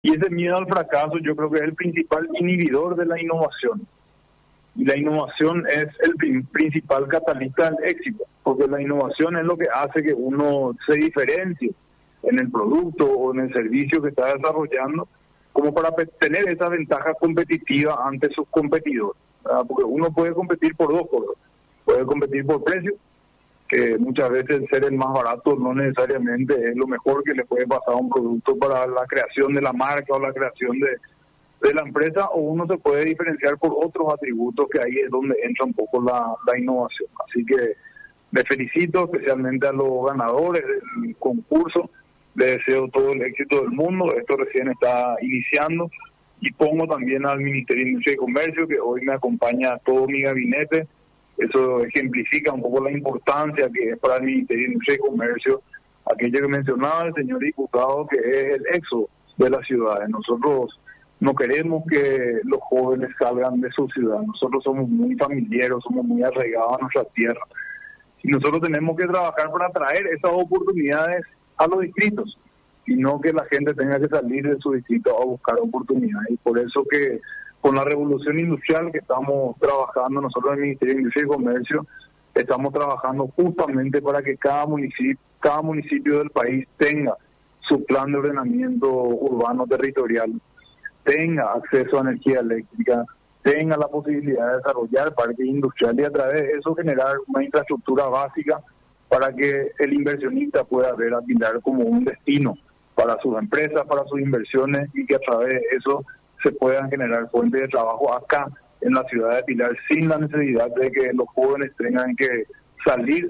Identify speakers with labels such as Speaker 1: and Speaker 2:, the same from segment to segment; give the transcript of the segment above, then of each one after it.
Speaker 1: Y ese miedo al fracaso yo creo que es el principal inhibidor de la innovación. Y la innovación es el principal catalista del éxito, porque la innovación es lo que hace que uno se diferencie en el producto o en el servicio que está desarrollando, como para tener esa ventaja competitiva ante sus competidores, ¿verdad? Porque uno puede competir por dos cosas. Puede competir por precio, que muchas veces ser el más barato no necesariamente es lo mejor que le puede pasar a un producto para la creación de la marca o la creación de la empresa, o uno se puede diferenciar por otros atributos, que ahí es donde entra un poco la innovación. Así que me felicito especialmente a los ganadores del concurso, les deseo todo el éxito del mundo. Esto recién está iniciando, y pongo también al Ministerio de Industria y Comercio, que hoy me acompaña todo mi gabinete. Eso ejemplifica un poco la importancia que es para el Ministerio de Industria y Comercio aquello que mencionaba el señor diputado, que es el éxodo de las ciudades. Nosotros no queremos que los jóvenes salgan de su ciudad. Nosotros somos muy familiares, somos muy arraigados a nuestra tierra. Y nosotros tenemos que trabajar para traer esas oportunidades a los distritos, y no que la gente tenga que salir de su distrito a buscar oportunidades. Y por eso que con la revolución industrial que estamos trabajando nosotros en el Ministerio de Industria y Comercio, estamos trabajando justamente para que cada municipio del país tenga su plan de ordenamiento urbano territorial, tenga acceso a energía eléctrica, tenga la posibilidad de desarrollar parques industriales, y a través de eso generar una infraestructura básica para que el inversionista pueda ver a Pilar como un destino para sus empresas, para sus inversiones, y que a través de eso se puedan generar fuentes de trabajo acá en la ciudad de Pilar, sin la necesidad de que los jóvenes tengan que salir.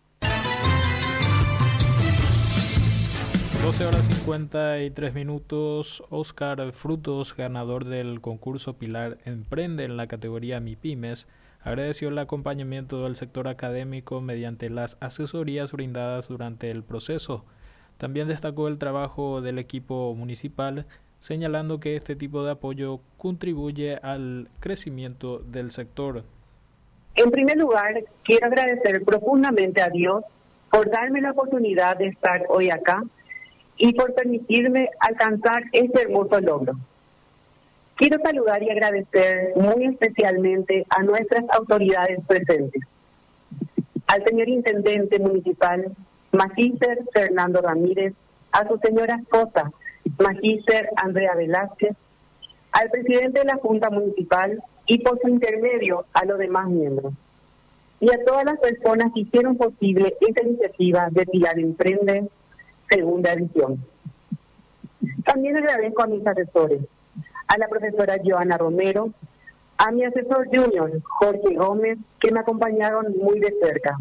Speaker 2: 12:53. Oscar Frutos, ganador del concurso Pilar Emprende en la categoría MIPYMES, agradeció el acompañamiento del sector académico mediante las asesorías brindadas durante el proceso. También destacó el trabajo del equipo municipal, señalando que este tipo de apoyo contribuye al crecimiento del sector.
Speaker 3: En primer lugar, quiero agradecer profundamente a Dios por darme la oportunidad de estar hoy acá y por permitirme alcanzar este hermoso logro. Quiero saludar y agradecer muy especialmente a nuestras autoridades presentes, al señor Intendente Municipal, Magíster Fernando Ramírez, a su señora esposa, Magíster Andrea Velázquez, al presidente de la Junta Municipal y por su intermedio a los demás miembros, y a todas las personas que hicieron posible esta iniciativa de Pilar Emprende, segunda edición. También agradezco a mis asesores, a la profesora Joana Romero, a mi asesor junior, Jorge Gómez, que me acompañaron muy de cerca.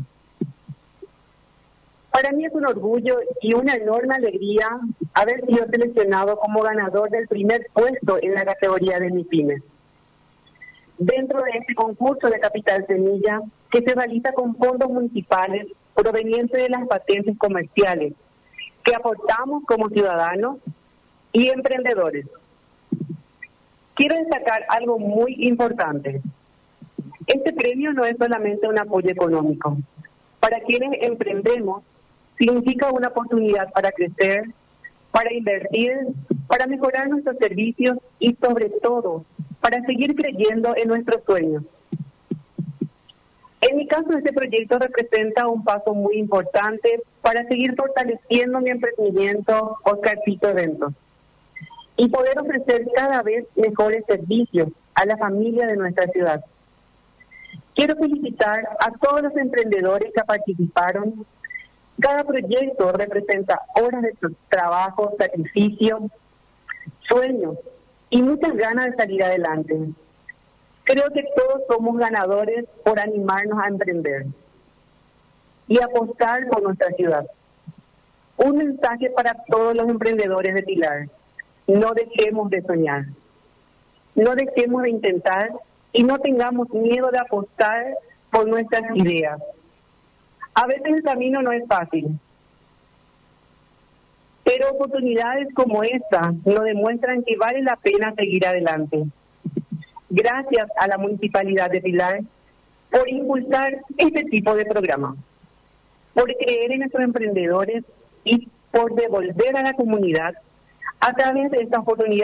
Speaker 3: Para mí es un orgullo y una enorme alegría haber sido seleccionado como ganador del primer puesto en la categoría de MIPYMES, dentro de este concurso de Capital Semilla, que se realiza con fondos municipales provenientes de las patentes comerciales que aportamos como ciudadanos y emprendedores. Quiero destacar algo muy importante. Este premio no es solamente un apoyo económico. Para quienes emprendemos, significa una oportunidad para crecer, para invertir, para mejorar nuestros servicios y, sobre todo, para seguir creyendo en nuestros sueños. En mi caso, este proyecto representa un paso muy importante para seguir fortaleciendo mi emprendimiento Oscarcito Eventos y poder ofrecer cada vez mejores servicios a la familia de nuestra ciudad. Quiero felicitar a todos los emprendedores que participaron. Cada proyecto representa horas de trabajo, sacrificio, sueños y muchas ganas de salir adelante. Creo que todos somos ganadores por animarnos a emprender y apostar por nuestra ciudad. Un mensaje para todos los emprendedores de Pilar: no dejemos de soñar, no dejemos de intentar y no tengamos miedo de apostar por nuestras ideas. A veces el camino no es fácil, pero oportunidades como esta nos demuestran que vale la pena seguir adelante. Gracias a la Municipalidad de Pilar por impulsar este tipo de programa, por creer en nuestros emprendedores y por devolver a la comunidad A través de esta oportunidad